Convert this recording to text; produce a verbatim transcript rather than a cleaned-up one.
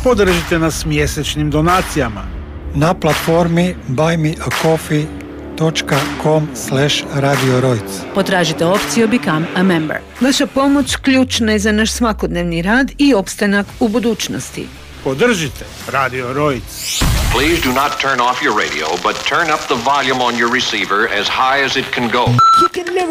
Podržite nas mjesečnim donacijama na platformi buy me a coffee dot com slash radio rojc. Potražite opciju Become a Member. Vaša pomoć ključna je za naš svakodnevni rad i opstanak u budućnosti. Podržite Radio Rojc. Please do not turn off your radio, but turn up the volume on your receiver as high as it can go.